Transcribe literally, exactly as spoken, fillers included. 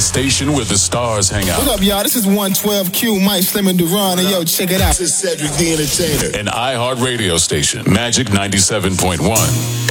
station where the stars hang out. What up, y'all? This is one twelve Q, Mike Slim and Duran, and yo, check it out. This is Cedric the Entertainer. An iHeart radio station, Magic ninety-seven point one.